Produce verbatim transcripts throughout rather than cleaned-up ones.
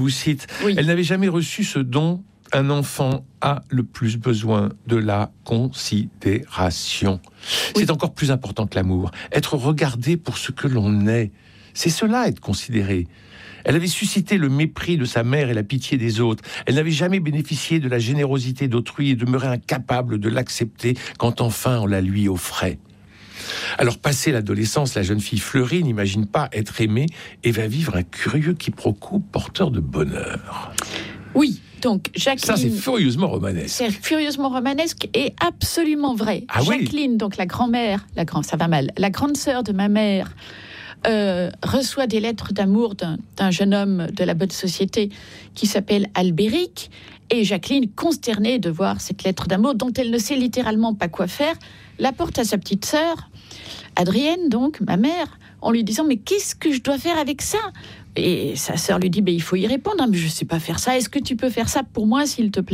vous cite. Oui. Elle n'avait jamais reçu ce don. Un enfant a le plus besoin de la considération. Oui. C'est encore plus important que l'amour. Être regardé pour ce que l'on est. C'est cela, être considéré. Elle avait suscité le mépris de sa mère et la pitié des autres. Elle n'avait jamais bénéficié de la générosité d'autrui et demeurait incapable de l'accepter quand enfin on la lui offrait. Alors, passée l'adolescence, la jeune fille fleurie n'imagine pas être aimée et va vivre un curieux quiproquo porteur de bonheur. Oui, donc Jacqueline... Ça, c'est furieusement romanesque. C'est furieusement romanesque et absolument vrai. Ah oui. Jacqueline, donc la grand-mère, la grand, ça va mal, la grande sœur de ma mère, euh, reçoit des lettres d'amour d'un, d'un jeune homme de la bonne société qui s'appelle Albéric. Et Jacqueline, consternée de voir cette lettre d'amour dont elle ne sait littéralement pas quoi faire, l'apporte à sa petite sœur, Adrienne, donc, ma mère, en lui disant « Mais qu'est-ce que je dois faire avec ça ?» Et sa sœur lui dit, ben, il faut y répondre. « Mais je ne sais pas faire ça. Est-ce que tu peux faire ça pour moi, s'il te plaît ?»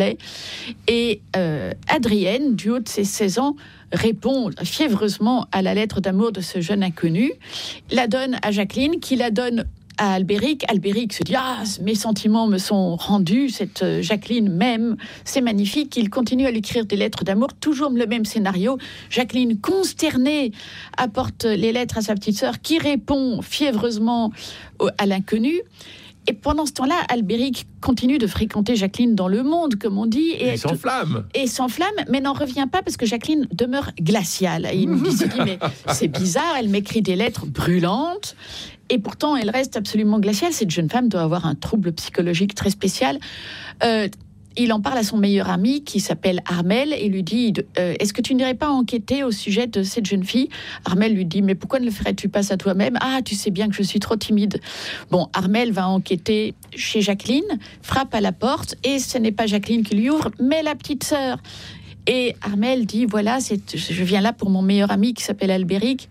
Et euh, Adrienne, du haut de ses seize ans, répond fiévreusement à la lettre d'amour de ce jeune inconnu, la donne à Jacqueline, qui la donne à Albéric. Albéric se dit « Ah, mes sentiments me sont rendus, cette Jacqueline m'aime, c'est magnifique. » Il continue à lui écrire des lettres d'amour, toujours le même scénario. Jacqueline, consternée, apporte les lettres à sa petite sœur, qui répond fiévreusement à l'inconnu. Et pendant ce temps-là, Albéric continue de fréquenter Jacqueline dans le monde, comme on dit. Et il s'enflamme. Et s'enflamme, mais n'en revient pas parce que Jacqueline demeure glaciale. Et il me dit, se dit, mais c'est bizarre, elle m'écrit des lettres brûlantes. Et pourtant, elle reste absolument glaciale. Cette jeune femme doit avoir un trouble psychologique très spécial. Euh, il en parle à son meilleur ami qui s'appelle Armel et lui dit euh, « Est-ce que tu n'irais pas enquêter au sujet de cette jeune fille ?» Armel lui dit « Mais pourquoi ne le ferais-tu pas à toi-même ?»« Ah, tu sais bien que je suis trop timide. » Bon, Armel va enquêter chez Jacqueline, frappe à la porte et ce n'est pas Jacqueline qui lui ouvre, mais la petite sœur. Et Armel dit « Voilà, c'est, je viens là pour mon meilleur ami qui s'appelle Albéric.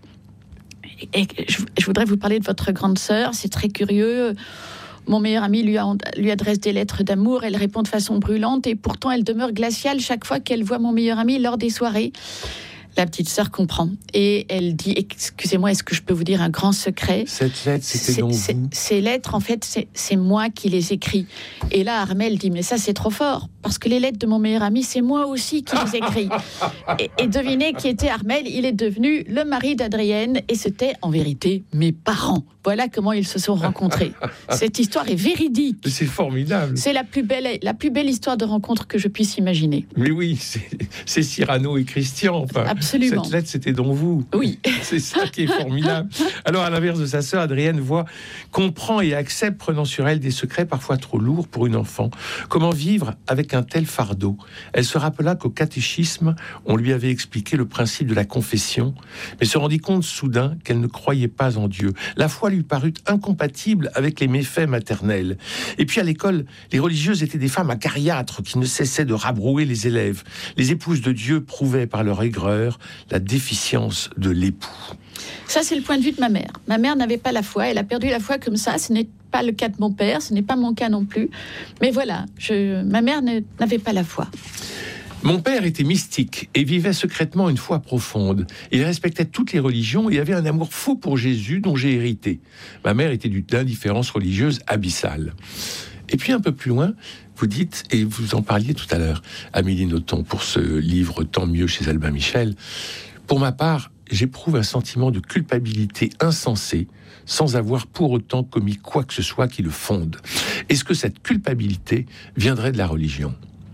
Et je, je voudrais vous parler de votre grande sœur, c'est très curieux. Mon meilleur ami lui, a, lui adresse des lettres d'amour, elle répond de façon brûlante et pourtant elle demeure glaciale chaque fois qu'elle voit mon meilleur ami lors des soirées. » La petite sœur comprend et elle dit « Excusez-moi, est-ce que je peux vous dire un grand secret ?» Cette lettre, c'était c'est, donc c'est, vous. Ces lettres, en fait, c'est, c'est moi qui les écris. Et là, Armel dit « Mais ça, c'est trop fort, parce que les lettres de mon meilleur ami, c'est moi aussi qui les écris. » et, et devinez qui était Armel. Il est devenu le mari d'Adrienne et c'était, en vérité, mes parents. Voilà comment ils se sont rencontrés. Cette histoire est véridique. C'est formidable. C'est la plus belle, la plus belle histoire de rencontre que je puisse imaginer. Mais oui, c'est, c'est Cyrano et Christian. Enfin, absolument. Cette lettre, c'était donc vous. Oui. C'est ça qui est formidable. Alors, à l'inverse de sa sœur, Adrienne voit, comprend et accepte, prenant sur elle des secrets parfois trop lourds pour une enfant. Comment vivre avec un tel fardeau ? Elle se rappela qu'au catéchisme, on lui avait expliqué le principe de la confession, mais se rendit compte soudain qu'elle ne croyait pas en Dieu. La foi lui parut incompatible avec les méfaits maternels. Et puis à l'école, les religieuses étaient des femmes acariâtres qui ne cessaient de rabrouer les élèves. Les épouses de Dieu prouvaient par leur aigreur la déficience de l'époux. Ça, c'est le point de vue de ma mère. Ma mère n'avait pas la foi, elle a perdu la foi comme ça. Ce n'est pas le cas de mon père, ce n'est pas mon cas non plus. Mais voilà, je, ma mère ne, n'avait pas la foi. Mon père était mystique et vivait secrètement une foi profonde. Il respectait toutes les religions et avait un amour fou pour Jésus dont j'ai hérité. Ma mère était d'une indifférence religieuse abyssale. Et puis un peu plus loin, vous dites, et vous en parliez tout à l'heure, Amélie Nothomb, pour ce livre Tant mieux chez Albin Michel, pour ma part, j'éprouve un sentiment de culpabilité insensé, sans avoir pour autant commis quoi que ce soit qui le fonde. Est-ce que cette culpabilité viendrait de la religion ?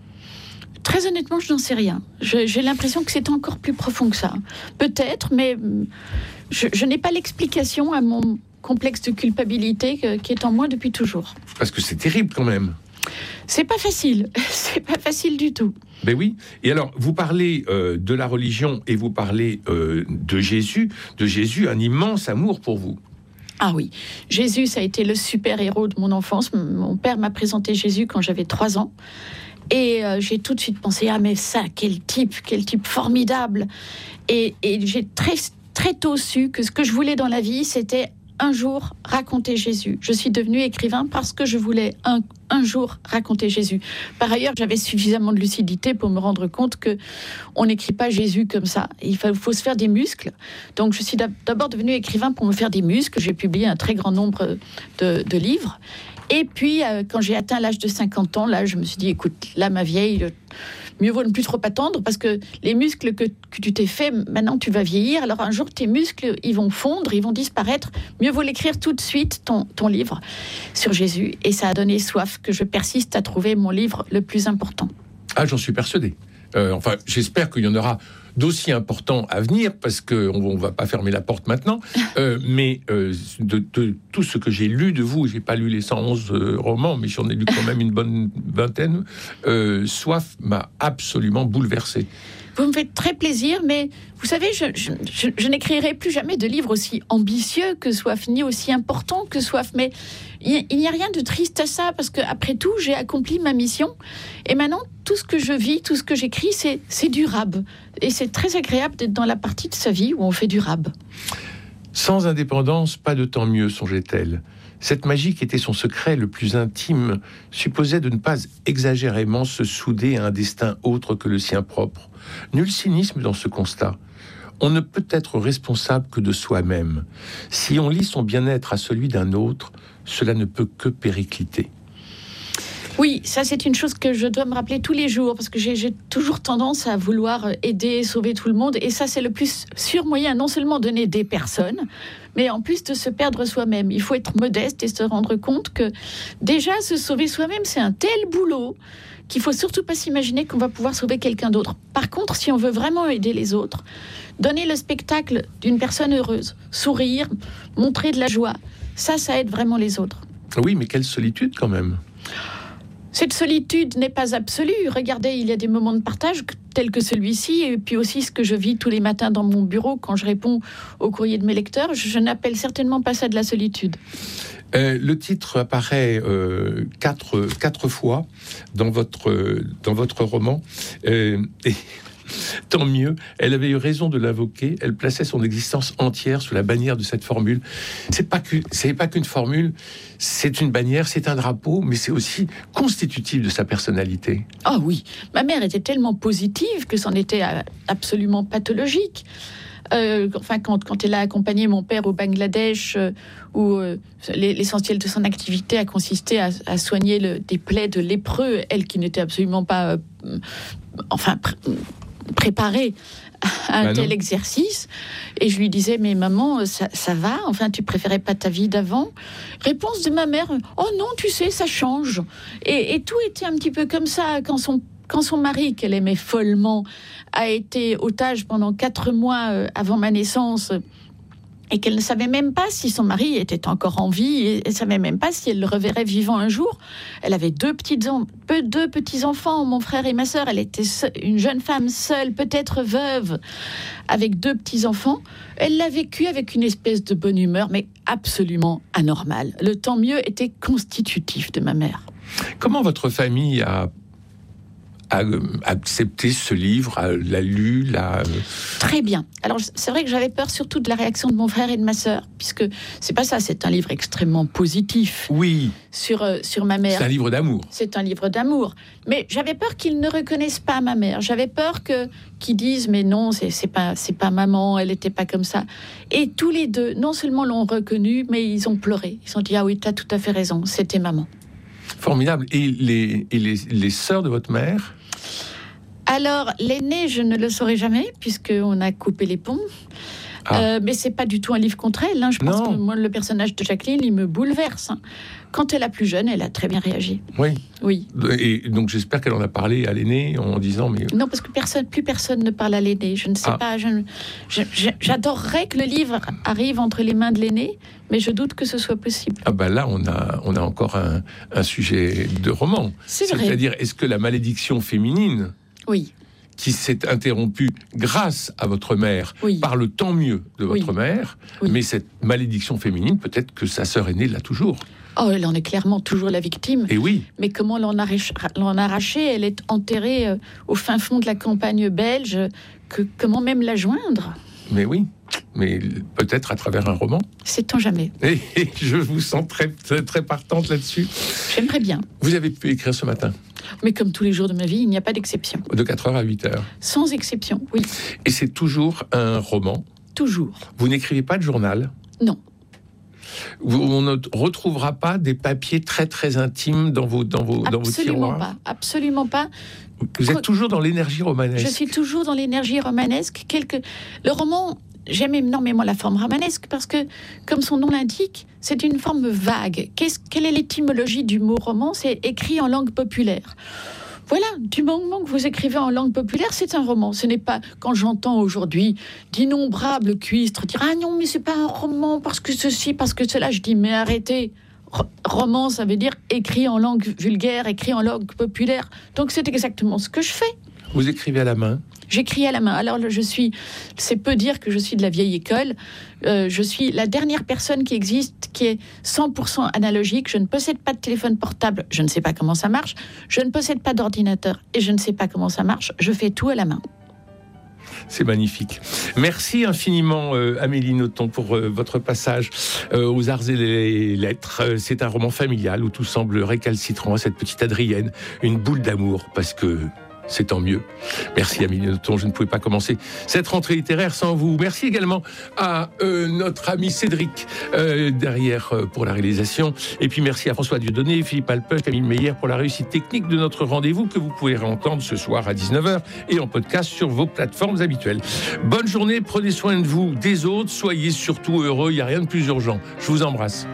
Très honnêtement, je n'en sais rien. Je, j'ai l'impression que c'est encore plus profond que ça. Peut-être, mais je, je n'ai pas l'explication à mon complexe de culpabilité que, qui est en moi depuis toujours. Parce que c'est terrible quand même. C'est pas facile. C'est pas facile du tout. Ben oui. Et alors, vous parlez euh, de la religion et vous parlez euh, de Jésus. De Jésus, un immense amour pour vous. Ah oui, Jésus, ça a été le super-héros de mon enfance. Mon père m'a présenté Jésus quand j'avais trois ans. Et euh, j'ai tout de suite pensé, ah mais ça, quel type, quel type formidable. Et, et j'ai très, très tôt su que ce que je voulais dans la vie, c'était un jour raconter Jésus. Je suis devenue écrivain parce que je voulais un, un jour raconter Jésus. Par ailleurs, j'avais suffisamment de lucidité pour me rendre compte que on n'écrit pas Jésus comme ça. Il faut, faut se faire des muscles. Donc, je suis d'abord devenue écrivain pour me faire des muscles. J'ai publié un très grand nombre de, de livres. Et puis, euh, quand j'ai atteint l'âge de cinquante ans, là, je me suis dit, écoute, là, ma vieille, mieux vaut ne plus trop attendre, parce que les muscles que, que tu t'es fait, maintenant, tu vas vieillir. Alors, un jour, tes muscles, ils vont fondre, ils vont disparaître. Mieux vaut l'écrire tout de suite, ton, ton livre sur Jésus. Et ça a donné soif que je persiste à trouver mon livre le plus important. Ah, j'en suis persuadé. Euh, enfin, j'espère qu'il y en aura d'aussi importants à venir, parce qu'on ne va pas fermer la porte maintenant, euh, mais euh, de, de tout ce que j'ai lu de vous, j'ai pas lu les cent onze euh, romans, mais j'en ai lu quand même une bonne vingtaine, euh, Soif m'a absolument bouleversé. Vous me faites très plaisir, mais vous savez, je, je, je, je n'écrirai plus jamais de livre aussi ambitieux que Soif, ni aussi important que Soif. Mais il, il n'y a rien de triste à ça, parce qu'après tout, j'ai accompli ma mission. Et maintenant, tout ce que je vis, tout ce que j'écris, c'est, c'est du rab. Et c'est très agréable d'être dans la partie de sa vie où on fait du rab. Sans indépendance, pas de temps mieux, songeait-elle. Cette magie qui était son secret le plus intime supposait de ne pas exagérément se souder à un destin autre que le sien propre. Nul cynisme dans ce constat. On ne peut être responsable que de soi-même. Si on lie son bien-être à celui d'un autre, cela ne peut que péricliter. Oui, ça c'est une chose que je dois me rappeler tous les jours, parce que j'ai, j'ai toujours tendance à vouloir aider, sauver tout le monde, et ça c'est le plus sûr moyen, non seulement de n'aider personne, mais en plus de se perdre soi-même. Il faut être modeste et se rendre compte que déjà se sauver soi-même, c'est un tel boulot qu'il faut surtout pas s'imaginer qu'on va pouvoir sauver quelqu'un d'autre. Par contre, si on veut vraiment aider les autres, donner le spectacle d'une personne heureuse, sourire, montrer de la joie, ça, ça aide vraiment les autres. Oui, mais quelle solitude quand même. Cette solitude n'est pas absolue. Regardez, il y a des moments de partage tels que celui-ci, et puis aussi ce que je vis tous les matins dans mon bureau quand je réponds aux courriers de mes lecteurs. Je, je n'appelle certainement pas ça de la solitude. Euh, le titre apparaît euh, quatre, quatre fois dans votre, euh, dans votre roman. Euh, et tant mieux, elle avait eu raison de l'invoquer. Elle plaçait son existence entière sous la bannière de cette formule. C'est pas que, c'est pas qu'une formule, c'est une bannière, c'est un drapeau, mais c'est aussi constitutif de sa personnalité. Ah oui, ma mère était tellement positive que c'en était absolument pathologique. Euh, enfin, quand, quand elle a accompagné mon père au Bangladesh, euh, où euh, l'essentiel de son activité a consisté à, à soigner le, des plaies de lépreux, elle qui n'était absolument pas, euh, enfin, pr- préparée à un bah tel exercice. Et je lui disais, mais maman, ça, ça va ? Enfin, tu préférais pas ta vie d'avant ? Réponse de ma mère, oh non, tu sais, ça change. Et, et tout était un petit peu comme ça quand son Quand son mari, qu'elle aimait follement, a été otage pendant quatre mois euh, avant ma naissance, et qu'elle ne savait même pas si son mari était encore en vie, et elle ne savait même pas si elle le reverrait vivant un jour. Elle avait deux, petites en... deux petits-enfants, mon frère et ma sœur. Elle était seule, une jeune femme seule, peut-être veuve, avec deux petits-enfants. Elle l'a vécu avec une espèce de bonne humeur, mais absolument anormale. Le tant mieux était constitutif de ma mère. Comment votre famille a a accepté ce livre, l'a lu, l'a... Très bien. Alors, c'est vrai que j'avais peur surtout de la réaction de mon frère et de ma sœur, puisque c'est pas ça, c'est un livre extrêmement positif. Oui. Sur, euh, sur ma mère. C'est un livre d'amour. C'est un livre d'amour. Mais j'avais peur qu'ils ne reconnaissent pas ma mère. J'avais peur que, qu'ils disent, mais non, c'est, c'est pas, c'est pas maman, elle était pas comme ça. Et tous les deux, non seulement l'ont reconnue, mais ils ont pleuré. Ils ont dit, ah oui, t'as tout à fait raison, c'était maman. Formidable. Et les, et les, les sœurs de votre mère ? Alors, l'aînée, je ne le saurai jamais, puisqu'on a coupé les ponts. Ah. Euh, mais c'est pas du tout un livre contre elle. Hein. Je pense non. que moi, le personnage de Jacqueline, il me bouleverse. Hein. Quand elle est la plus jeune, elle a très bien réagi. Oui. Oui. Et donc, j'espère qu'elle en a parlé à l'aînée en disant... Mais... Non, parce que personne, plus personne ne parle à l'aînée. Je ne sais ah. pas. Je, je, je, j'adorerais que le livre arrive entre les mains de l'aînée, mais je doute que ce soit possible. Ah ben là, on a, on a encore un, un sujet de roman. C'est vrai. C'est-à-dire, est-ce que la malédiction féminine... Oui. qui s'est interrompue grâce à votre mère, oui. par le tant mieux de votre oui. mère, oui. mais cette malédiction féminine, peut-être que sa sœur aînée l'a toujours. Oh, elle en est clairement toujours la victime. Et oui. Mais comment l'en, arrache, l'en arracher ? Elle est enterrée euh, au fin fond de la campagne belge. Que, comment même la joindre ? Mais oui, mais peut-être à travers un roman. Sait-on jamais. Et, et je vous sens très, très, très partante là-dessus. J'aimerais bien. Vous avez pu écrire ce matin ? Mais comme tous les jours de ma vie, il n'y a pas d'exception. De quatre heures à huit heures. Sans exception, oui. Et c'est toujours un roman ? Toujours. Vous n'écrivez pas de journal ? Non. on ne retrouvera pas des papiers très très intimes dans vos, dans vos, dans vos tiroirs. Absolument pas, absolument pas. Vous êtes toujours dans l'énergie romanesque. Je suis toujours dans l'énergie romanesque. Quelque... Le roman, j'aime énormément la forme romanesque parce que, comme son nom l'indique, c'est une forme vague. Qu'est-ce... Quelle est l'étymologie du mot roman ? C'est écrit en langue populaire. Voilà, du moment que vous écrivez en langue populaire, c'est un roman. Ce n'est pas, quand j'entends aujourd'hui d'innombrables cuistres dire « Ah non, mais c'est pas un roman parce que ceci, parce que cela », je dis « Mais arrêtez !» Roman, ça veut dire écrit en langue vulgaire, écrit en langue populaire. Donc c'est exactement ce que je fais. Vous écrivez à la main ? J'écris à la main. Alors je suis, c'est peu dire que je suis de la vieille école. Euh, je suis la dernière personne qui existe qui est cent pour cent analogique. Je ne possède pas de téléphone portable. Je ne sais pas comment ça marche. Je ne possède pas d'ordinateur et je ne sais pas comment ça marche. Je fais tout à la main. C'est magnifique. Merci infiniment, euh, Amélie Nothomb, pour euh, votre passage euh, aux Arts et les Lettres. Euh, c'est un roman familial où tout semble récalcitrant à cette petite Adrienne, une boule d'amour, parce que c'est tant mieux. Merci, Amélie Nothomb. Je ne pouvais pas commencer cette rentrée littéraire sans vous. Merci également à euh, notre ami Cédric euh, derrière euh, pour la réalisation. Et puis merci à François Dieudonné, Philippe Alpin, Camille Meyer pour la réussite technique de notre rendez-vous que vous pouvez réentendre ce soir à dix-neuf heures et en podcast sur vos plateformes habituelles. Bonne journée, prenez soin de vous, des autres, soyez surtout heureux, il n'y a rien de plus urgent. Je vous embrasse.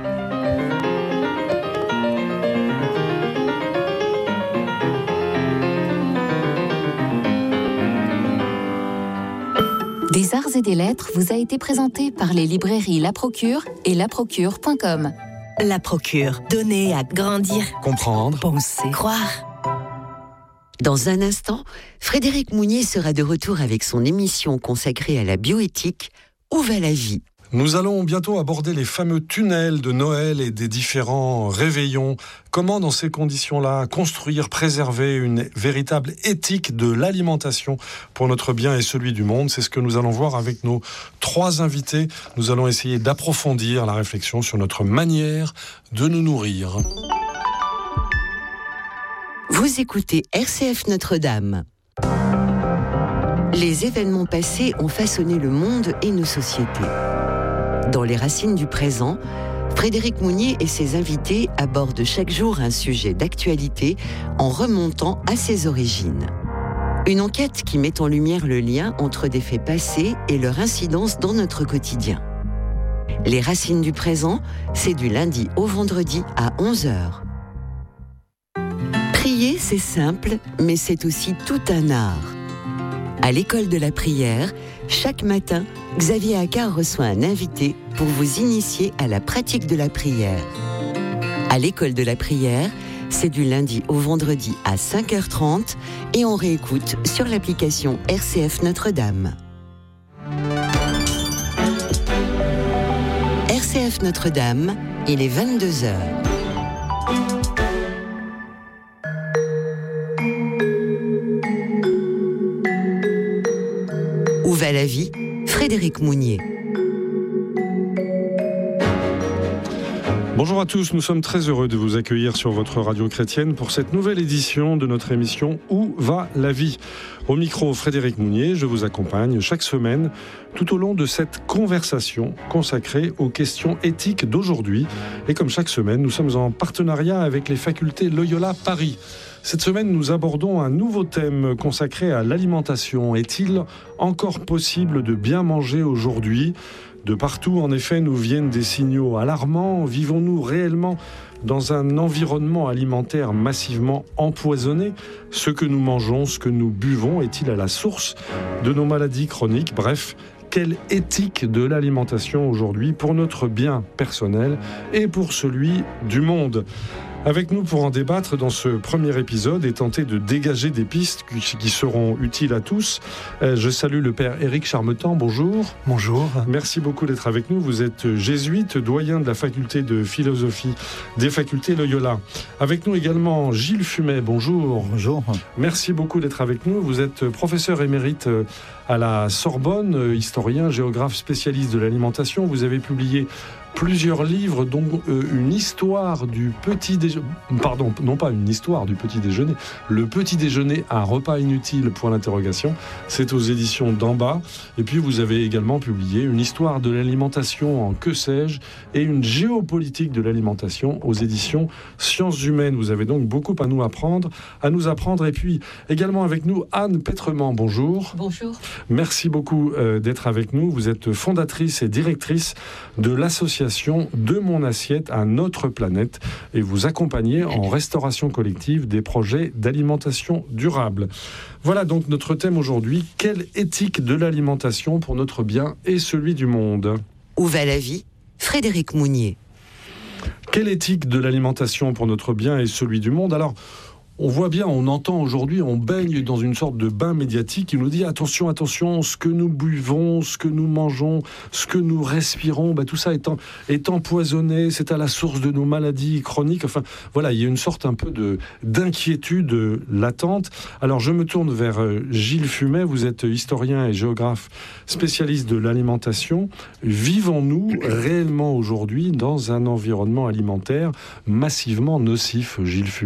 Des Arts et des Lettres vous a été présenté par les librairies La Procure et la procure point com. La Procure, donner à grandir, comprendre, penser, croire. Dans un instant, Frédéric Mounier sera de retour avec son émission consacrée à la bioéthique « Où va la vie ?» Nous allons bientôt aborder les fameux tunnels de Noël et des différents réveillons. Comment, dans ces conditions-là, construire, préserver une véritable éthique de l'alimentation pour notre bien et celui du monde ? C'est ce que nous allons voir avec nos trois invités. Nous allons essayer d'approfondir la réflexion sur notre manière de nous nourrir. Vous écoutez R C F Notre-Dame. Les événements passés ont façonné le monde et nos sociétés. Dans les racines du présent, Frédéric Mounier et ses invités abordent chaque jour un sujet d'actualité en remontant à ses origines. Une enquête qui met en lumière le lien entre des faits passés et leur incidence dans notre quotidien. Les racines du présent, c'est du lundi au vendredi à onze heures. Prier, c'est simple, mais c'est aussi tout un art. À l'école de la prière, chaque matin, Xavier Accard reçoit un invité pour vous initier à la pratique de la prière. À l'école de la prière, c'est du lundi au vendredi à cinq heures trente et on réécoute sur l'application R C F Notre-Dame. R C F Notre-Dame, il est vingt-deux heures. Où va la vie ? Frédéric Mounier. Bonjour à tous, nous sommes très heureux de vous accueillir sur votre radio chrétienne pour cette nouvelle édition de notre émission « Où va la vie ?» Au micro, Frédéric Mounier, je vous accompagne chaque semaine tout au long de cette conversation consacrée aux questions éthiques d'aujourd'hui. Et comme chaque semaine, nous sommes en partenariat avec les facultés Loyola Paris. Cette semaine, nous abordons un nouveau thème consacré à l'alimentation. Est-il encore possible de bien manger aujourd'hui ? De partout, en effet, nous viennent des signaux alarmants. Vivons-nous réellement dans un environnement alimentaire massivement empoisonné ? Ce que nous mangeons, ce que nous buvons, est-il à la source de nos maladies chroniques ? Bref, quelle éthique de l'alimentation aujourd'hui pour notre bien personnel et pour celui du monde ? Avec nous pour en débattre dans ce premier épisode et tenter de dégager des pistes qui seront utiles à tous, je salue le père Éric Charmetan. Bonjour. Bonjour. Merci beaucoup d'être avec nous. Vous êtes jésuite, doyen de la faculté de philosophie des facultés Loyola. Avec nous également Gilles Fumet. Bonjour. Bonjour. Merci beaucoup d'être avec nous. Vous êtes professeur émérite à la Sorbonne, historien, géographe spécialiste de l'alimentation. Vous avez publié plusieurs livres, dont euh, une histoire du petit déjeuner. Pardon, non pas une histoire du petit déjeuner. Le petit déjeuner, un repas inutile, point d'interrogation. C'est aux éditions d'En Bas. Et puis vous avez également publié une histoire de l'alimentation en que sais-je et une géopolitique de l'alimentation aux éditions Sciences Humaines. Vous avez donc beaucoup à nous apprendre, à nous apprendre. Et puis également avec nous Anne Petrement. Bonjour. Bonjour. Merci beaucoup euh, d'être avec nous. Vous êtes fondatrice et directrice de l'association De Mon Assiette à Notre Planète et vous accompagnez en restauration collective des projets d'alimentation durable. Voilà donc notre thème aujourd'hui. Quelle éthique de l'alimentation pour notre bien et celui du monde ? Où va la vie ? Frédéric Mounier. Quelle éthique de l'alimentation pour notre bien et celui du monde ? Alors, on voit bien, on entend aujourd'hui, on baigne dans une sorte de bain médiatique qui nous dit attention, attention, ce que nous buvons, ce que nous mangeons, ce que nous respirons, ben tout ça est, en, est empoisonné, c'est à la source de nos maladies chroniques. Enfin, voilà, il y a une sorte un peu de, d'inquiétude latente. Alors, je me tourne vers Gilles Fumet, vous êtes historien et géographe spécialiste de l'alimentation. Vivons-nous réellement aujourd'hui dans un environnement alimentaire massivement nocif, Gilles Fumet ?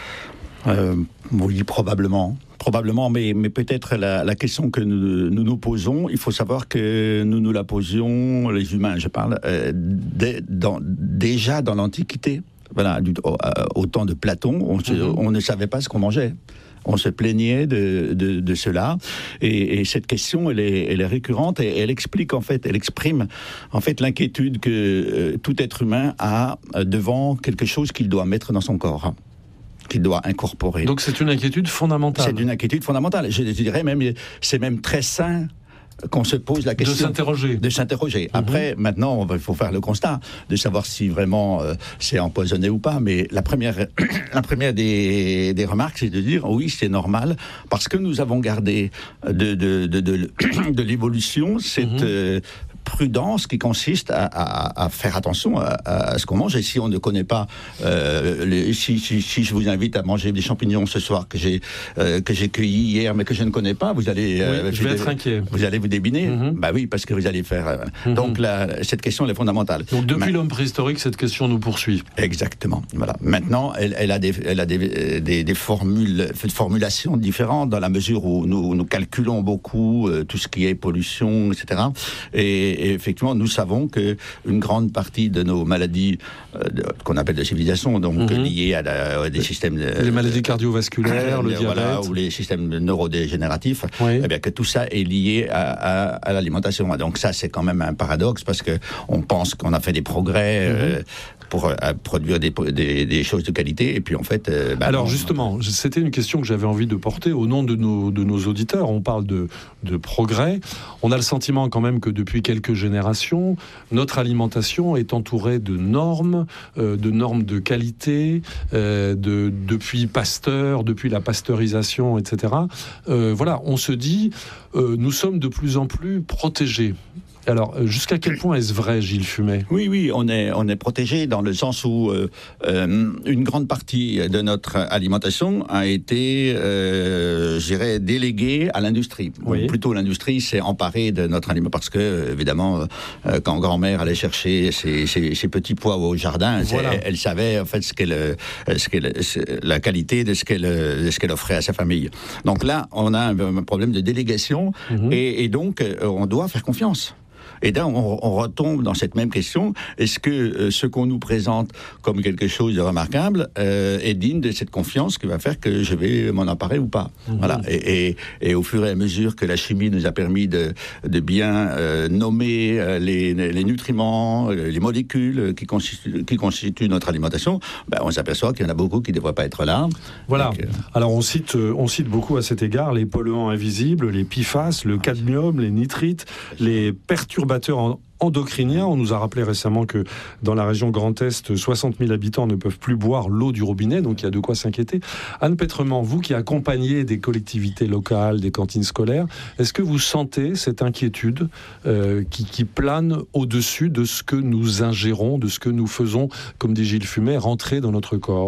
Euh, oui, probablement. Probablement, mais, mais peut-être la, la question que nous, nous nous posons, il faut savoir que nous nous la posions, les humains, je parle, euh, dès, dans, déjà dans l'Antiquité. Voilà, du, au, au temps de Platon, on, se, mm-hmm. on ne savait pas ce qu'on mangeait. On se plaignait de, de, de cela, et, et cette question, elle est, elle est récurrente, et elle explique en fait, elle exprime en fait l'inquiétude que euh, tout être humain a devant quelque chose qu'il doit mettre dans son corps, qu'il doit incorporer. Donc c'est une inquiétude fondamentale. C'est une inquiétude fondamentale. Je dirais même, c'est même très sain qu'on se pose la question. De s'interroger. De s'interroger. Mm-hmm. Après, maintenant, il faut faire le constat de savoir si vraiment euh, c'est empoisonné ou pas. Mais la première, la première des, des remarques, c'est de dire oui, c'est normal, parce que nous avons gardé de, de, de, de, de l'évolution cette... Mm-hmm. Euh, prudence qui consiste à, à, à faire attention à, à ce qu'on mange. Et si on ne connaît pas, euh, les, si, si, si je vous invite à manger des champignons ce soir que j'ai euh, que j'ai cueillis hier, mais que je ne connais pas, vous allez, euh, oui, je vais être inquiet. Vous allez vous débiner. Mm-hmm. Bah oui, parce que vous allez faire. Euh, mm-hmm. Donc la, cette question elle est fondamentale. Donc depuis Ma... l'homme préhistorique, cette question nous poursuit. Exactement. Voilà. Maintenant, elle, elle a des, elle a des, des, des formules, formulations différentes dans la mesure où nous, nous calculons beaucoup euh, tout ce qui est pollution, et cetera. Et Et effectivement, nous savons qu'une grande partie de nos maladies euh, de, qu'on appelle de civilisation, donc mm-hmm. liées à, la, à des systèmes... De, les maladies cardiovasculaires, euh, le diabète... Voilà, ou les systèmes neurodégénératifs, oui. eh bien, que tout ça est lié à, à, à l'alimentation. Donc ça, c'est quand même un paradoxe, parce qu'on pense qu'on a fait des progrès... Mm-hmm. euh, pour euh, produire des, des, des choses de qualité, et puis en fait... Euh, bah, Alors non, justement, non. C'était une question que j'avais envie de porter au nom de nos, de nos auditeurs. On parle de, de progrès. On a le sentiment quand même que depuis quelques générations, notre alimentation est entourée de normes, euh, de normes de qualité, euh, de, depuis Pasteur, depuis la pasteurisation, et cetera. Euh, voilà, on se dit, euh, nous sommes de plus en plus protégés. Alors, jusqu'à quel point est-ce vrai, Gilles Fumet ? Oui, oui, on est, on est protégé dans le sens où euh, euh, une grande partie de notre alimentation a été, euh, je dirais, déléguée à l'industrie. Oui. Ou plutôt, l'industrie s'est emparée de notre aliment, parce que, évidemment, euh, quand grand-mère allait chercher ses, ses, ses petits pois au jardin, voilà. elle, elle savait en fait ce qu'elle, ce qu'elle, la qualité de ce qu'elle, de ce qu'elle offrait à sa famille. Donc là, on a un, un problème de délégation, mm-hmm. et, et donc on doit faire confiance. Et là, on, on retombe dans cette même question. Est-ce que euh, ce qu'on nous présente comme quelque chose de remarquable euh, est digne de cette confiance qui va faire que je vais m'en emparer ou pas ? Mmh. Voilà. Et, et, et au fur et à mesure que la chimie nous a permis de, de bien euh, nommer euh, les, les nutriments, les molécules qui constituent, qui constituent notre alimentation, ben, on s'aperçoit qu'il y en a beaucoup qui ne devraient pas être là. Voilà. Donc, euh... Alors, on cite, on cite beaucoup à cet égard les polluants invisibles, les P F A S, le cadmium, les nitrites, les perturbateurs endocriniens. On nous a rappelé récemment que dans la région Grand Est, soixante mille habitants ne peuvent plus boire l'eau du robinet, donc il y a de quoi s'inquiéter. Anne Petrement, vous qui accompagnez des collectivités locales, des cantines scolaires, est-ce que vous sentez cette inquiétude euh, qui, qui plane au-dessus de ce que nous ingérons, de ce que nous faisons, comme dit Gilles Fumet, rentrer dans notre corps ?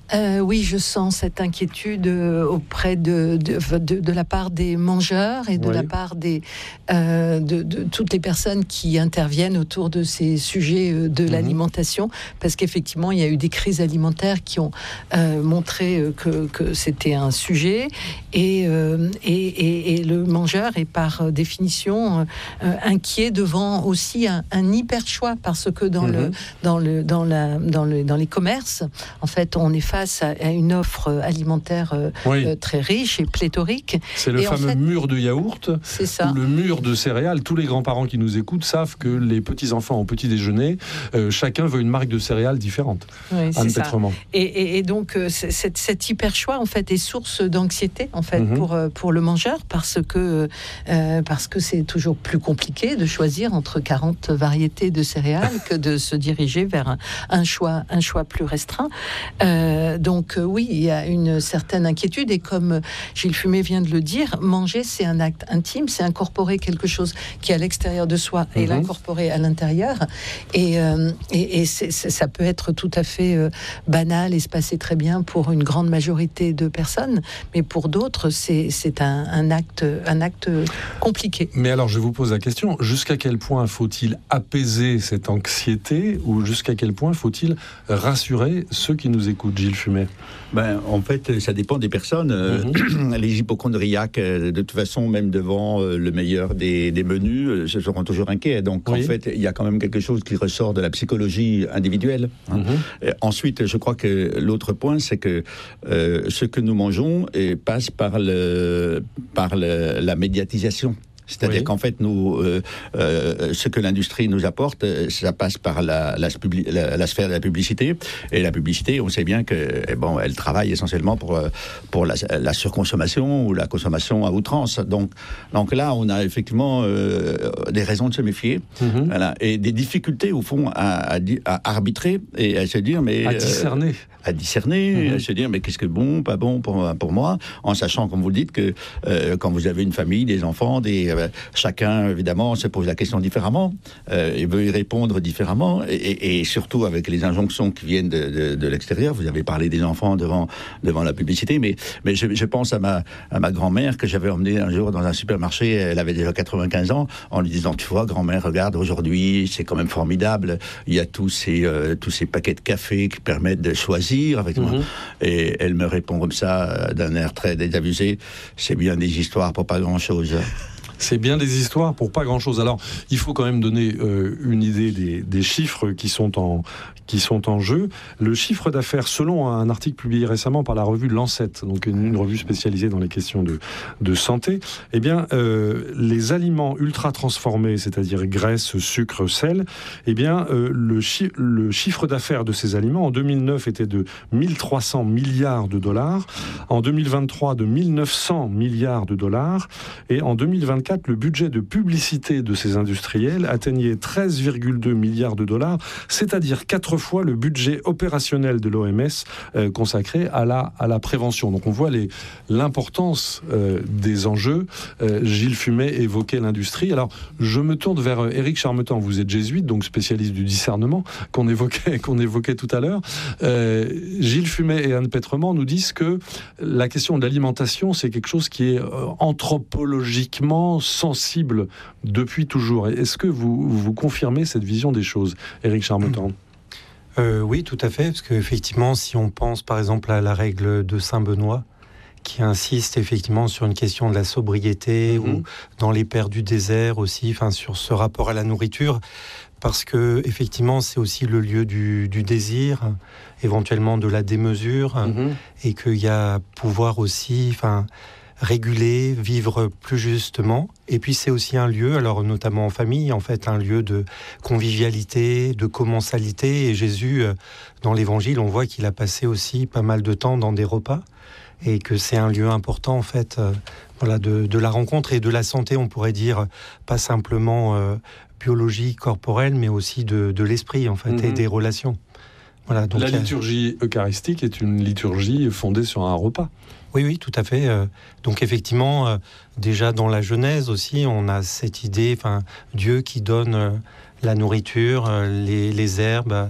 Euh, oui, je sens cette inquiétude euh, auprès de, de, de, de la part des mangeurs et de oui. la part des, euh, de, de toutes les personnes qui interviennent autour de ces sujets euh, de mmh. l'alimentation, parce qu'effectivement, il y a eu des crises alimentaires qui ont euh, montré que, que c'était un sujet, et, euh, et, et, et le mangeur est par définition euh, inquiet devant aussi un, un hyper choix, parce que dans, mmh. le, dans, le, dans, la, dans, le, dans les commerces, en fait, on est face à une offre alimentaire euh, oui. euh, très riche et pléthorique. C'est le et fameux en fait, mur de yaourt, c'est ça. Ou le mur de céréales. Tous les grands-parents qui nous écoutent savent que les petits-enfants au petit déjeuner, euh, chacun veut une marque de céréales différente. Oui, c'est ça. Et, et, et donc, euh, cette, cet hyper choix en fait est source d'anxiété en fait mm-hmm. pour pour le mangeur, parce que euh, parce que c'est toujours plus compliqué de choisir entre quarante variétés de céréales que de se diriger vers un, un choix un choix plus restreint. Euh, Donc euh, oui, il y a une certaine inquiétude, et comme Gilles Fumet vient de le dire, manger, c'est un acte intime, c'est incorporer quelque chose qui est à l'extérieur de soi et mmh. l'incorporer à l'intérieur, et, euh, et, et c'est, c'est, ça peut être tout à fait euh, banal et se passer très bien pour une grande majorité de personnes, mais pour d'autres, c'est, c'est un, un, acte, un acte compliqué. Mais alors, je vous pose la question, jusqu'à quel point faut-il apaiser cette anxiété, ou jusqu'à quel point faut-il rassurer ceux qui nous écoutent, Gilles Fumet? Ben, en fait, ça dépend des personnes. Mmh. Les hypochondriaques, de toute façon, même devant le meilleur des, des menus, se seront toujours inquiets. Donc, oui. en fait, il y a quand même quelque chose qui ressort de la psychologie individuelle. Hein. Mmh. Ensuite, je crois que l'autre point, c'est que euh, ce que nous mangeons et passe par, le, par le, la médiatisation. C'est-à-dire oui. qu'en fait, nous, euh, euh, ce que l'industrie nous apporte, ça passe par la, la, la, la sphère de la publicité. Et la publicité, on sait bien que, bon, elle travaille essentiellement pour, pour la, la surconsommation ou la consommation à outrance. Donc, donc là, on a effectivement euh, des raisons de se méfier, mm-hmm. voilà, et des difficultés, au fond, à, à, à arbitrer et à se dire, mais... À discerner. Euh, à discerner, mmh. à se dire mais qu'est-ce que bon, pas bon pour, pour moi, en sachant, comme vous le dites, que euh, quand vous avez une famille, des enfants, des, euh, chacun évidemment se pose la question différemment, euh, et veut y répondre différemment, et, et, et surtout avec les injonctions qui viennent de, de, de l'extérieur. Vous avez parlé des enfants devant, devant la publicité, mais, mais je, je pense à ma, à ma grand-mère que j'avais emmenée un jour dans un supermarché, elle avait déjà quatre-vingt-quinze ans, en lui disant, tu vois, grand-mère, regarde, aujourd'hui, c'est quand même formidable, il y a tous ces, euh, tous ces paquets de café qui permettent de choisir avec mmh. moi. Et elle me répond comme ça, d'un air très désabusé, c'est bien des histoires pour pas grand-chose. C'est bien des histoires pour pas grand-chose. Alors, il faut quand même donner euh, une idée des, des chiffres qui sont en qui sont en jeu. Le chiffre d'affaires, selon un article publié récemment par la revue Lancet, donc une, une revue spécialisée dans les questions de, de santé, eh bien, euh, les aliments ultra transformés, c'est-à-dire graisse, sucre, sel, eh bien, euh, le, chi- le chiffre d'affaires de ces aliments en deux mille neuf était de mille trois cents milliards de dollars, en deux mille vingt-trois de mille neuf cents milliards de dollars, et en deux mille vingt-quatre, le budget de publicité de ces industriels atteignait treize virgule deux milliards de dollars, c'est-à-dire quatre fois le budget opérationnel de l'O M S euh, consacré à la, à la prévention. Donc on voit les, l'importance euh, des enjeux. Euh, Gilles Fumet évoquait l'industrie. Alors je me tourne vers euh, Éric Charmetan. Vous êtes jésuite, donc spécialiste du discernement qu'on évoquait, qu'on évoquait tout à l'heure. Euh, Gilles Fumet et Anne Petrement nous disent que la question de l'alimentation, c'est quelque chose qui est euh, anthropologiquement sensible depuis toujours. Est-ce que vous, vous confirmez cette vision des choses, Éric Charmetan ? Euh, oui, tout à fait, parce qu'effectivement, si on pense par exemple à la règle de Saint-Benoît, qui insiste effectivement sur une question de la sobriété, mmh. ou dans les pères du désert aussi, enfin sur ce rapport à la nourriture, parce que effectivement, c'est aussi le lieu du, du désir, éventuellement de la démesure, mmh. et qu'il y a pouvoir aussi, enfin, réguler, vivre plus justement. Et puis c'est aussi un lieu, alors notamment en famille, en fait, un lieu de convivialité, de commensalité. Et Jésus, dans l'Évangile, on voit qu'il a passé aussi pas mal de temps dans des repas, et que c'est un lieu important, en fait, euh, voilà, de, de la rencontre et de la santé, on pourrait dire, pas simplement euh, biologie, corporelle, mais aussi de, de l'esprit, en fait, mmh. et des relations. Voilà, donc, la liturgie eucharistique est une liturgie fondée sur un repas. Oui, oui, tout à fait. Donc effectivement, déjà dans la Genèse aussi, on a cette idée, enfin, Dieu qui donne la nourriture, les, les herbes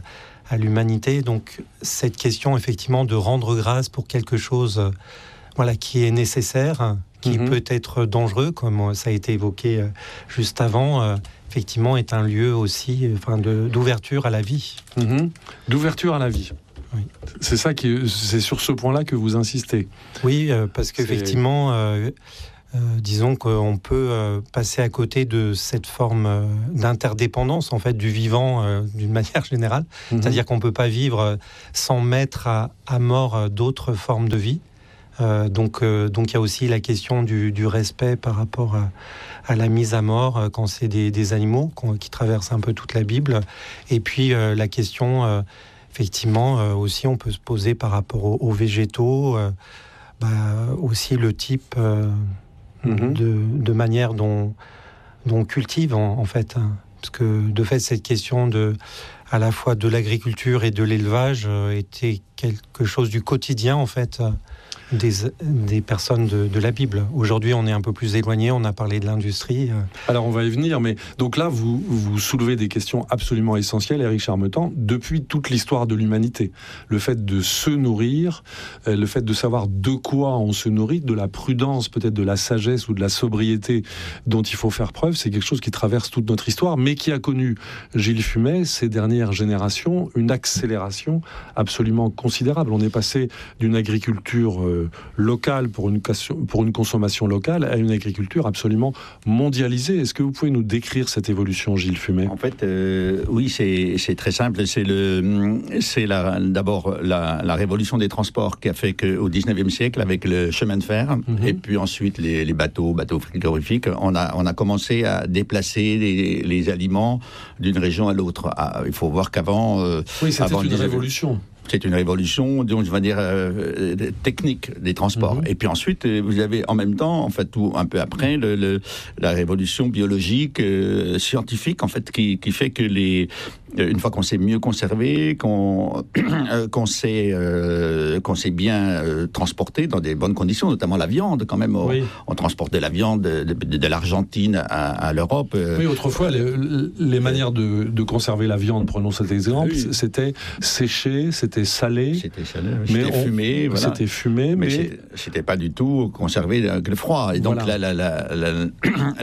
à l'humanité. Donc cette question effectivement de rendre grâce pour quelque chose euh, voilà, qui est nécessaire, qui mmh. peut être dangereux, comme ça a été évoqué euh, juste avant, euh, effectivement est un lieu aussi enfin, de, d'ouverture à la vie. Mmh. D'ouverture à la vie. Oui. C'est ça qui, c'est sur ce point-là que vous insistez. Oui, euh, parce qu'effectivement, euh, euh, disons qu'on peut euh, passer à côté de cette forme euh, d'interdépendance en fait du vivant euh, d'une manière générale. Mm-hmm. C'est-à-dire qu'on peut pas vivre sans mettre à, à mort d'autres formes de vie. Euh, donc, euh, donc il y a aussi la question du, du respect par rapport à, à la mise à mort euh, quand c'est des, des animaux qui traversent un peu toute la Bible. Et puis euh, la question euh, effectivement, euh, aussi, on peut se poser par rapport aux, aux végétaux, euh, bah, aussi le type euh, mm-hmm. de, de manière dont, dont on cultive, en, en fait. Hein. Parce que, de fait, cette question de, à la fois de l'agriculture et de l'élevage euh, était quelque chose du quotidien, en fait, euh, des, des personnes de, de la Bible. Aujourd'hui, on est un peu plus éloigné, on a parlé de l'industrie. Alors, on va y venir, mais donc là, vous, vous soulevez des questions absolument essentielles, Éric Charmetan, depuis toute l'histoire de l'humanité. Le fait de se nourrir, le fait de savoir de quoi on se nourrit, de la prudence, peut-être de la sagesse ou de la sobriété dont il faut faire preuve, c'est quelque chose qui traverse toute notre histoire, mais qui a connu, Gilles Fumet, ces dernières générations, une accélération absolument considérable. On est passé d'une agriculture euh, locale pour une, pour une consommation locale à une agriculture absolument mondialisée. Est-ce que vous pouvez nous décrire cette évolution, Gilles Fumet ? En fait, euh, oui, c'est, c'est très simple. C'est, le, c'est la, d'abord la, la révolution des transports qui a fait qu'au dix-neuvième siècle, avec le chemin de fer, mm-hmm. et puis ensuite les, les bateaux, bateaux frigorifiques, on a, on a commencé à déplacer les, les aliments d'une région à l'autre. Ah, il faut voir qu'avant... Euh, oui, c'était avant une révolution. C'est une révolution, donc je vais dire euh, technique des transports. Mmh. Et puis ensuite, vous avez en même temps, en fait, tout un peu après, le, le, la révolution biologique, euh, scientifique, en fait, qui, qui fait que les, une fois qu'on s'est mieux conservé, qu'on, euh, qu'on s'est, euh, qu'on s'est bien euh, transporté dans des bonnes conditions, notamment la viande, quand même. Oui. On, on transportait la viande de, de, de l'Argentine à, à l'Europe. Euh. Oui, autrefois, les, les manières de, de conserver la viande, prenons cet exemple, oui. c'était sécher, c'était salé, c'était salé, mais c'était on, fumé, voilà. C'était fumé, mais, mais c'était, c'était pas du tout conservé avec le froid. Et donc voilà. la, la, la, la,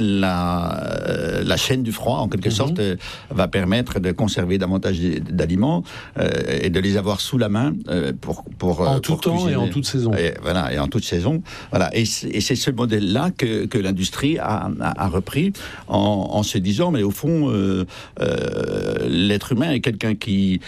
la, la chaîne du froid, en quelque mm-hmm. sorte, euh, va permettre de conserver davantage d'aliments euh, et de les avoir sous la main euh, pour pour en pour tout temps cuisiner. Et en toute saison. Et, voilà, et en toute saison. Voilà, et c'est, et c'est ce modèle-là que, que l'industrie a, a, a repris en, en se disant, mais au fond, euh, euh, l'être humain est quelqu'un qui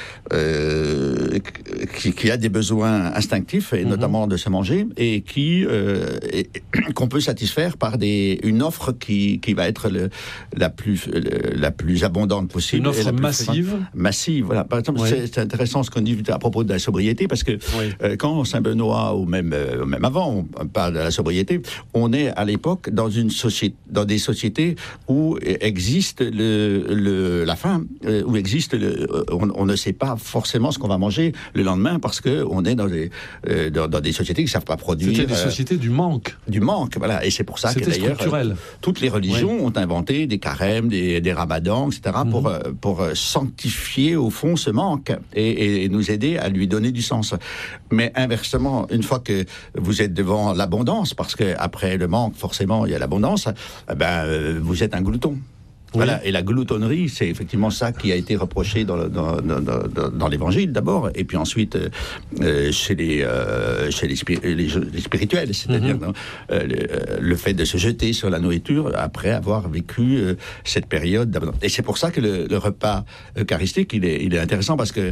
euh, Qui, qui a des besoins instinctifs, et mmh. notamment de se manger, et qui euh, et, qu'on peut satisfaire par des, une offre qui, qui va être le, la, plus, le, la plus abondante possible. Une offre massive Massive, voilà. Par exemple, oui. c'est, c'est intéressant ce qu'on dit à propos de la sobriété, parce que oui. euh, quand Saint-Benoît, ou même, euh, même avant, on parle de la sobriété, on est à l'époque dans, une société, dans des sociétés où existe le, le, la faim, euh, où existe le, on, on ne sait pas forcément ce qu'on va manger le lendemain, parce qu'on est dans des, euh, dans, dans des sociétés qui ne savent pas produire. C'était des sociétés euh, du manque. Du manque, voilà. Et c'est pour ça C'était que d'ailleurs, structurel. Euh, toutes les religions oui. ont inventé des carèmes, des, des ramadans, et cetera, mmh. pour, euh, pour sanctifier au fond ce manque et, et nous aider à lui donner du sens. Mais inversement, une fois que vous êtes devant l'abondance, parce qu'après le manque, forcément, il y a l'abondance, eh ben, euh, vous êtes un glouton. Voilà, oui. Et la gloutonnerie, c'est effectivement ça qui a été reproché dans, le, dans, dans, dans, dans l'Évangile d'abord, et puis ensuite euh, chez, les, euh, chez les, spir- les, les spirituels, c'est-à-dire mm-hmm. euh, le, le fait de se jeter sur la nourriture après avoir vécu euh, cette période d'abondance. Et c'est pour ça que le, le repas eucharistique, il est, il est intéressant, parce que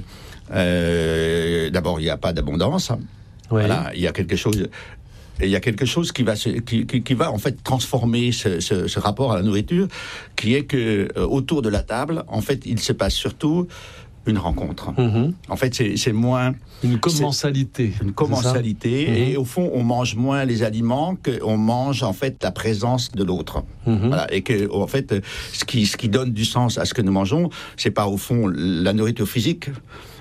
euh, d'abord, il n'y a pas d'abondance. Oui. Voilà, il y a quelque chose... Et il y a quelque chose qui va, se, qui, qui, qui va en fait transformer ce, ce, ce rapport à la nourriture, qui est que euh, autour de la table, en fait, il se passe surtout une rencontre. Mmh. En fait, c'est, c'est moins... Une commensalité. Une commensalité. Mmh. Et au fond, on mange moins les aliments qu'on mange, en fait, la présence de l'autre. Mmh. Voilà. Et que, en fait, ce qui, ce qui donne du sens à ce que nous mangeons, c'est pas, au fond, la nourriture physique,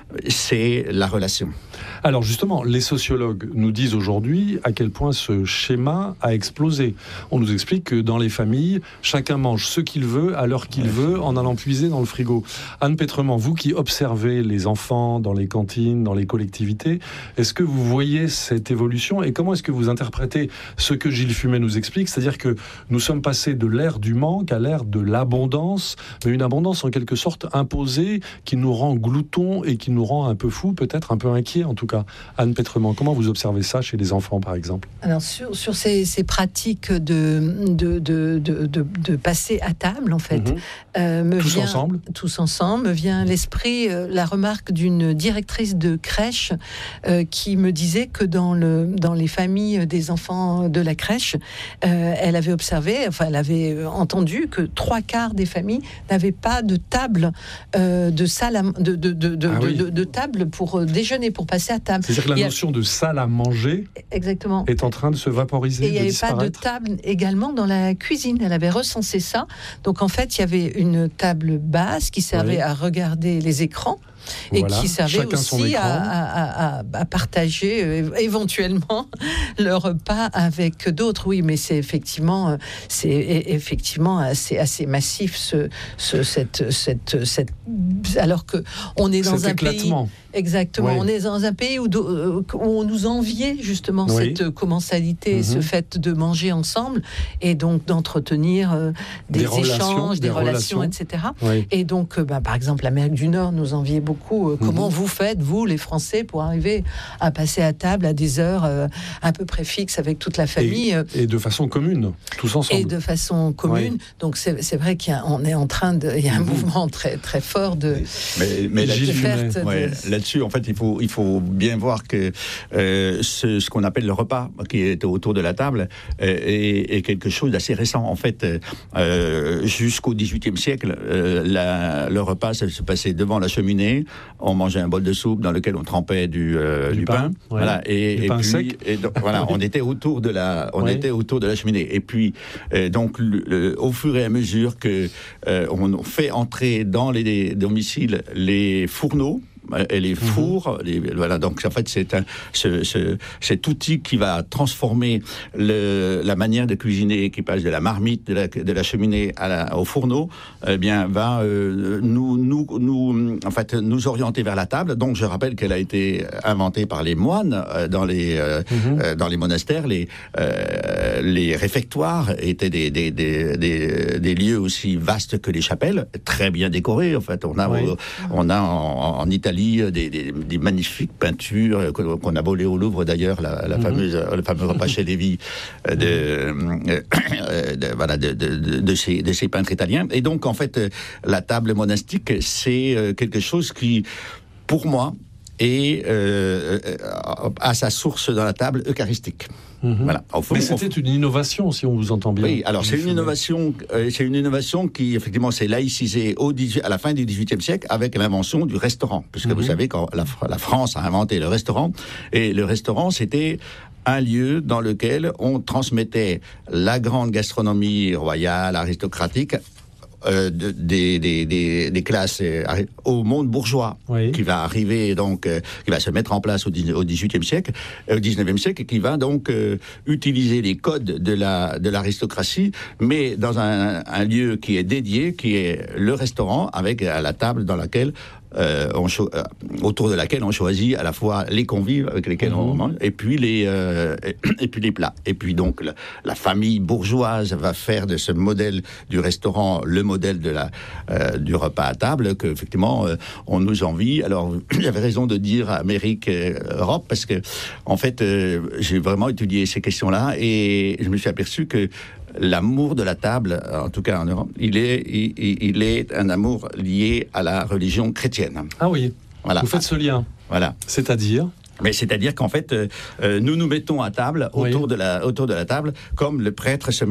c'est la relation. Alors justement, les sociologues nous disent aujourd'hui à quel point ce schéma a explosé. On nous explique que dans les familles, chacun mange ce qu'il veut, à l'heure qu'il ouais. veut, en allant puiser dans le frigo. Anne Pétrement, vous qui observez les enfants dans les cantines, dans les collectivités, est-ce que vous voyez cette évolution et comment est-ce que vous interprétez ce que Gilles Fumet nous explique, c'est-à-dire que nous sommes passés de l'ère du manque à l'ère de l'abondance, mais une abondance en quelque sorte imposée qui nous rend gloutons et qui nous rend un peu fous, peut-être un peu inquiets en tout cas. Anne Pétrement, comment vous observez ça chez les enfants, par exemple ? Alors, sur, sur ces, ces pratiques de, de, de, de, de, de passer à table, en fait, mmh. euh, me tous vient, ensemble tous ensemble, me vient à l'esprit euh, la remarque d'une directrice de crèche euh, qui me disait que dans, le, dans les familles des enfants de la crèche, euh, elle avait observé, enfin, elle avait entendu que trois quarts des familles n'avaient pas de table, euh, de salle, à, de, de, de, de, ah oui. de, de, de table pour déjeuner, pour passer à table. C'est-à-dire que la a... notion de salle à manger Exactement. est en train de se vaporiser, et il n'y avait disparaître. Pas de table également dans la cuisine. Elle avait recensé ça. Donc en fait, il y avait une table basse qui servait oui. à regarder les écrans. Et voilà. qui servait Chacun aussi à, à, à, à partager euh, éventuellement le repas avec d'autres. Oui, mais c'est effectivement, c'est effectivement assez, assez massif ce, ce, cette, cette, cette, alors que on est dans Cet un éclatement. pays. Exactement, oui. on est dans un pays où, où on nous enviait justement oui. cette commensalité, mm-hmm. ce fait de manger ensemble et donc d'entretenir euh, des, des échanges, relations, des, des relations, relations, et cetera. Oui. Et donc, euh, bah, par exemple, l'Amérique du Nord nous enviait beaucoup. Euh, comment mm-hmm. vous faites, vous, les Français, pour arriver à passer à table à des heures euh, à peu près fixes avec toute la famille et, et de façon commune, tous ensemble. Et de façon commune. Oui. Donc, c'est, c'est vrai qu'on est en train de... Il y a un mm-hmm. mouvement très, très fort de... Mais, mais là-dessus, de ouais, de... là-dessus, en fait, il faut... Il faut bien voir que euh, ce, ce qu'on appelle le repas qui est autour de la table euh, est, est quelque chose d'assez récent. En fait, euh, jusqu'au dix-huitième siècle, euh, la, le repas ça se passait devant la cheminée. On mangeait un bol de soupe dans lequel on trempait du, euh, du, du pain, pain. Ouais. Voilà, et, et pain puis sec. Et donc, voilà, on était autour de la, on ouais. était autour de la cheminée. Et puis, euh, donc, le, le, au fur et à mesure que euh, on fait entrer dans les domiciles les fourneaux. Et les fours, mmh. les, voilà. Donc en fait, c'est un, ce, ce, cet outil qui va transformer le, la manière de cuisiner, qui passe de la marmite, de la, de la cheminée à la, au fourneau, eh bien, va euh, nous, nous, nous, en fait, nous orienter vers la table. Donc, je rappelle qu'elle a été inventée par les moines euh, dans les, euh, mmh. euh, dans les monastères. Les, euh, les réfectoires étaient des, des, des, des, des lieux aussi vastes que les chapelles, très bien décorés. En fait, on a, oui. euh, on a en, en Italie Des, des, des magnifiques peintures qu'on a volées au Louvre d'ailleurs, la, la mmh. fameuse, le fameux repas chez Lévy de, euh, de, voilà, de, de, de, de, ces, de ces peintres italiens. Et donc en fait, la table monastique, c'est quelque chose qui, pour moi, est euh, à sa source dans la table eucharistique. Mmh. Voilà. Fond, mais c'était une innovation, si on vous entend bien. Oui, alors c'est une innovation, euh, c'est une innovation qui effectivement s'est laïcisée au dix-huit, à la fin du dix-huitième siècle avec l'invention du restaurant, puisque mmh. vous savez quand la, la France a inventé le restaurant, et le restaurant c'était un lieu dans lequel on transmettait la grande gastronomie royale, aristocratique. Euh, de, des, des, des, des classes euh, au monde bourgeois oui. qui va arriver donc euh, qui va se mettre en place au, au dix-huitième siècle, euh, au dix-neuvième siècle, et qui va donc euh, utiliser les codes de la de l'aristocratie, mais dans un, un lieu qui est dédié, qui est le restaurant, avec à la table dans laquelle Euh, on cho- euh, autour de laquelle on choisit à la fois les convives avec lesquels mmh. on mange, et puis les euh, et, et puis les plats. Et puis donc la, la famille bourgeoise va faire de ce modèle du restaurant le modèle de la euh, du repas à table que effectivement euh, on nous envie. Alors j'avais raison de dire Amérique, euh, Europe, parce que en fait euh, j'ai vraiment étudié ces questions-là et je me suis aperçu que l'amour de la table, en tout cas en Europe, il est, il, il est un amour lié à la religion chrétienne. Ah oui, voilà. Vous faites ce lien. Voilà. C'est-à-dire ? Mais c'est-à-dire qu'en fait, euh, nous nous mettons à table, autour, oui. de la, autour de la table, comme le prêtre se met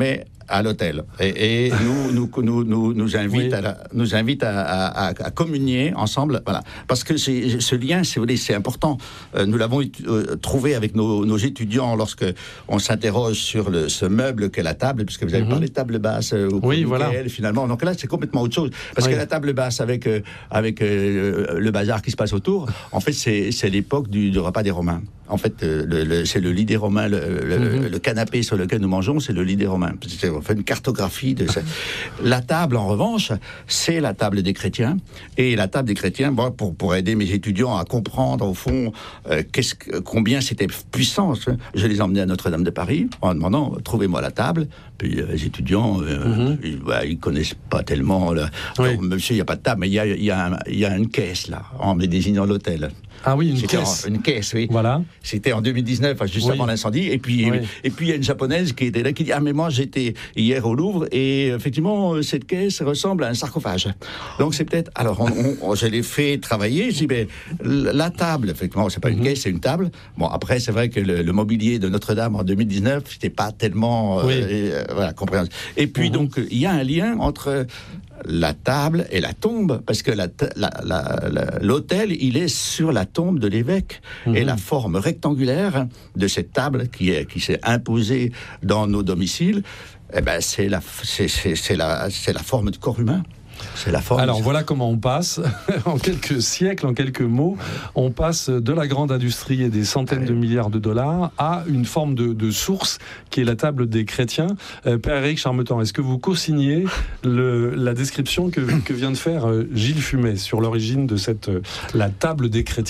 à l'hôtel et, et nous, nous, nous, nous, nous invite, oui. à, la, nous invite à, à, à communier ensemble. Voilà. Parce que c'est, ce lien, si vous voulez, c'est important. Euh, nous l'avons euh, trouvé avec nos, nos étudiants lorsque on s'interroge sur le, ce meuble qu'est la table, puisque vous avez mm-hmm. parlé de table basse euh, au oui, voilà. finalement. Donc là, c'est complètement autre chose. Parce oui. que la table basse avec, euh, avec euh, le bazar qui se passe autour, en fait, c'est, c'est l'époque du, du repas des Romains. En fait, euh, le, le, c'est le lit des Romains, le, le, mm-hmm. le canapé sur lequel nous mangeons, c'est le lit des Romains. C'est, on fait une cartographie de ça. La table, en revanche, c'est la table des chrétiens. Et la table des chrétiens, bon, pour, pour aider mes étudiants à comprendre, au fond, euh, qu'est-ce, combien c'était puissant, je les emmenais à Notre-Dame de Paris en demandant, trouvez-moi la table. Puis euh, les étudiants, euh, mm-hmm. ils, bah, ils connaissent pas tellement. Là. Oui. Alors, monsieur, il n'y a pas de table, mais il y a, y, a y a une caisse, là, en me désignant l'hôtel. Ah oui, une C'était caisse. En, une caisse, oui. Voilà. C'était en deux mille dix-neuf, juste oui. avant l'incendie. Et puis, oui. et puis il y a une japonaise qui était là, qui dit ah mais moi j'étais hier au Louvre et effectivement cette caisse ressemble à un sarcophage. Donc c'est peut-être. Alors on, on, je l'ai fait travailler. Je dis mais la table, effectivement, c'est pas une mm-hmm. caisse, c'est une table. Bon après c'est vrai que le, le mobilier de Notre-Dame en deux mille dix-neuf, c'était pas tellement oui. euh, euh, voilà compréhensible. Et puis mm-hmm. donc il y a un lien entre la table et la tombe, parce que la, la, la, la, l'autel, il est sur la tombe de l'évêque. Mmh. Et la forme rectangulaire de cette table qui, est, qui s'est imposée dans nos domiciles, eh ben, c'est, la, c'est, c'est, c'est, la, c'est la forme du corps humain. C'est la forme. Alors voilà comment on passe, en quelques siècles, en quelques mots, on passe de la grande industrie et des centaines ouais. de milliards de dollars à une forme de, de source qui est la table des chrétiens. Euh, Père Éric Charmetan, est-ce que vous co-signez le, la description que, que vient de faire euh, Gilles Fumet sur l'origine de cette, euh, la table des chrétiens ?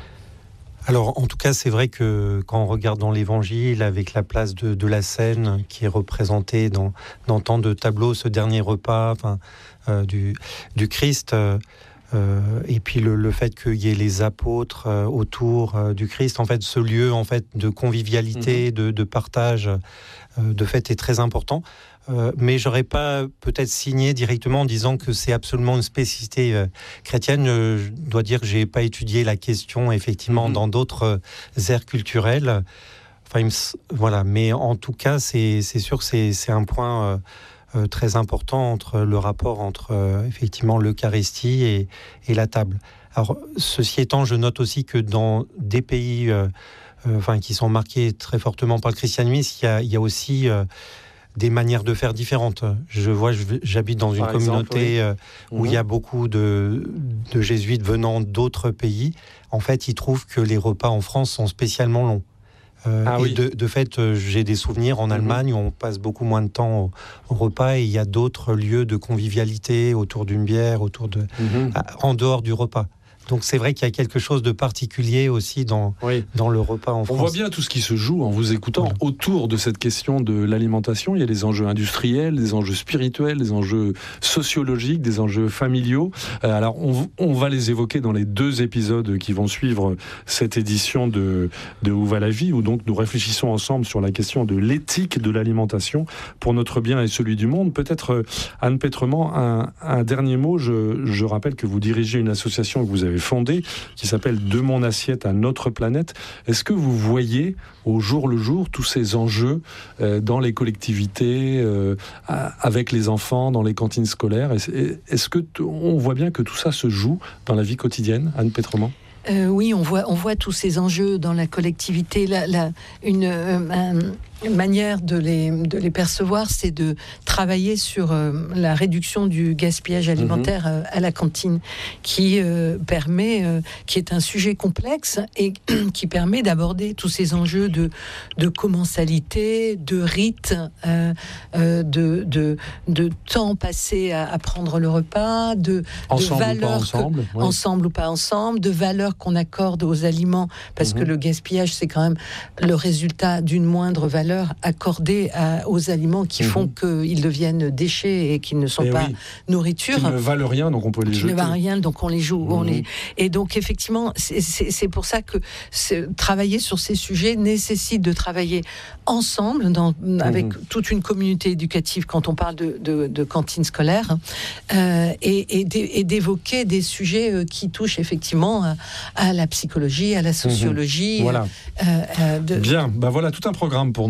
Alors, en tout cas, c'est vrai que quand on regarde dans l'Évangile, avec la place de, de la scène qui est représentée dans, dans tant de tableaux, ce dernier repas enfin, euh, du, du Christ, euh, euh, et puis le, le fait qu'il y ait les apôtres euh, autour euh, du Christ, en fait, ce lieu en fait, de convivialité, mmh. de, de partage, euh, de fait, est très important. Euh, mais j'aurais pas peut-être signé directement en disant que c'est absolument une spécificité euh, chrétienne. Euh, je dois dire que j'ai pas étudié la question effectivement mmh. dans d'autres euh, aires culturelles. Enfin, il me, voilà. Mais en tout cas, c'est, c'est sûr que c'est, c'est un point euh, euh, très important entre le rapport entre euh, effectivement l'Eucharistie et, et la table. Alors, ceci étant, je note aussi que dans des pays, euh, euh, enfin, qui sont marqués très fortement par le christianisme, il y a, il y a aussi euh, des manières de faire différentes. Je vois, j'habite dans une Par communauté exemple, oui. où mmh. il y a beaucoup de, de jésuites venant d'autres pays. En fait, ils trouvent que les repas en France sont spécialement longs. Euh, ah, et oui. de, de fait, j'ai des souvenirs en Allemagne mmh. où on passe beaucoup moins de temps au, au repas et il y a d'autres lieux de convivialité autour d'une bière, autour de, mmh. à, en dehors du repas. Donc c'est vrai qu'il y a quelque chose de particulier aussi dans, oui. dans le repas en France. On voit bien tout ce qui se joue en vous écoutant oui. autour de cette question de l'alimentation. Il y a des enjeux industriels, des enjeux spirituels, des enjeux sociologiques, des enjeux familiaux. Euh, alors on, on va les évoquer dans les deux épisodes qui vont suivre cette édition de, de Où va la vie, où donc nous réfléchissons ensemble sur la question de l'éthique de l'alimentation pour notre bien et celui du monde. Peut-être Anne Pétrement, un, un dernier mot. Je, je rappelle que vous dirigez une association que vous avez fondée, qui s'appelle De mon assiette à notre planète. Est-ce que vous voyez au jour le jour tous ces enjeux euh, dans les collectivités, euh, avec les enfants, dans les cantines scolaires ? Est-ce que t- on voit bien que tout ça se joue dans la vie quotidienne, Anne Pétrement ? Euh, oui, on voit, on voit tous ces enjeux dans la collectivité. La, la, une, euh, un, une manière de les, de les percevoir, c'est de travailler sur euh, la réduction du gaspillage alimentaire mmh. euh, à la cantine, qui euh, permet, euh, qui est un sujet complexe et qui permet d'aborder tous ces enjeux de, de commensalité, de rites, euh, euh, de, de, de temps passé à, à prendre le repas, de, ensemble de valeurs, ou pas ensemble, que, ouais. ensemble ou pas ensemble, de valeurs qu'on accorde aux aliments, parce mmh. que le gaspillage, c'est quand même le résultat d'une moindre valeur accordée à, aux aliments qui mmh. font qu'ils deviennent déchets et qu'ils ne sont et pas oui. nourriture. Qui ne valent rien, donc on peut les qui jeter. Qui ne valent rien, donc on les joue. Mmh. On les... Et donc, effectivement, c'est, c'est, c'est pour ça que travailler sur ces sujets nécessite de travailler ensemble, dans, mmh. avec toute une communauté éducative, quand on parle de, de, de cantine scolaire, euh, et, et, et d'évoquer des sujets qui touchent effectivement à, à la psychologie, à la sociologie. Mmh. Voilà. Euh, euh, de... Bien, ben voilà tout un programme pour nous.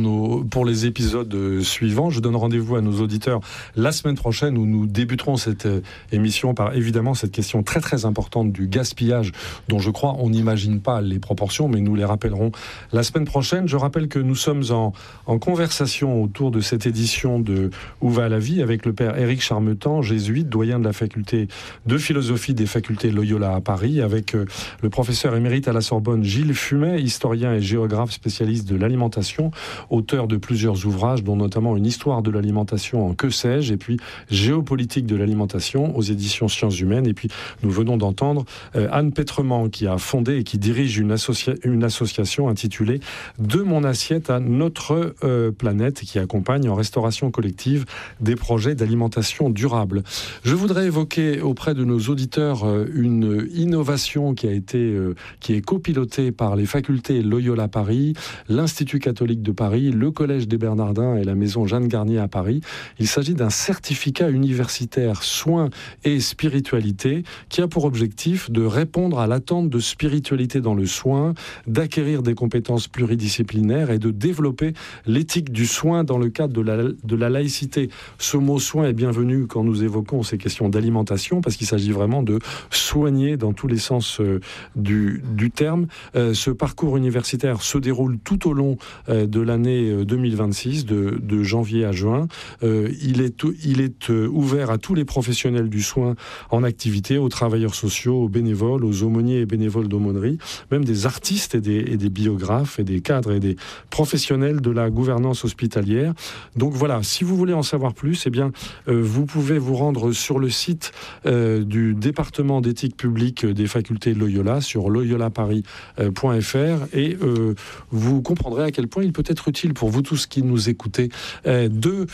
nos, pour les épisodes suivants. Je donne rendez-vous à nos auditeurs la semaine prochaine où nous débuterons cette émission par évidemment cette question très très importante du gaspillage dont je crois on n'imagine pas les proportions, mais nous les rappellerons la semaine prochaine. Je rappelle que nous sommes en, en conversation autour de cette édition de Où va la vie avec le père Éric Charmetan, jésuite, doyen de la faculté de philosophie des facultés Loyola à Paris, avec euh, le professeur émérite à la Sorbonne Gilles Fumet, historien et géographe spécialiste de l'alimentation, auteur de plusieurs ouvrages, dont notamment une histoire de l'alimentation en que sais-je, et puis géopolitique de l'alimentation aux éditions Sciences Humaines. Et puis nous venons d'entendre euh, Anne Pétrement, qui a fondé et qui dirige une, associa- une association intitulée De mon assiette à notre euh, planète, qui accompagne en restauration collective des projets d'alimentation durable. Je voudrais évoquer auprès de nos auditeurs euh, une innovation qui a été, euh, qui est copilotée par les facultés Loyola Paris, l'Institut catholique de Paris, le Collège des Bernardins et la Maison Jeanne Garnier à Paris. Il s'agit d'un certificat universitaire soins et spiritualité qui a pour objectif de répondre à l'attente de spiritualité dans le soin, d'acquérir des compétences pluridisciplinaires et de développer l'éthique du soin dans le cadre de la, de la laïcité. Ce mot soin est bienvenu quand nous évoquons ces questions d'alimentation parce qu'il s'agit vraiment de soigner dans tous les sens euh, du, du terme. Euh, ce parcours universitaire se déroule tout au long euh, de l'année deux mille vingt-six, de, de janvier à juin. Euh, il est, il est euh, ouvert à tous les professionnels du soin en activité, aux travailleurs sociaux, aux bénévoles, aux aumôniers et bénévoles d'aumônerie, même des artistes et des, et des biographes et des cadres et des professionnels de la gouvernance hospitalière. Donc voilà, si vous voulez en savoir plus, eh bien, euh, vous pouvez vous rendre sur le site euh, du département d'éthique publique des facultés Loyola, sur loyola paris point f r, et euh, vous comprendrez à quel point il peut être utile pour vous tous qui nous écoutez euh, de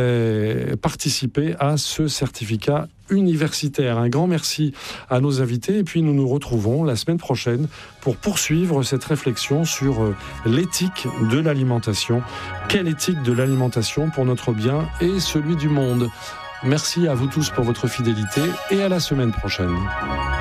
euh, participer à ce certificat universitaire. Un grand merci à nos invités et puis nous nous retrouvons la semaine prochaine pour poursuivre cette réflexion sur l'éthique de l'alimentation. Quelle éthique de l'alimentation pour notre bien et celui du monde? Merci à vous tous pour votre fidélité et à la semaine prochaine.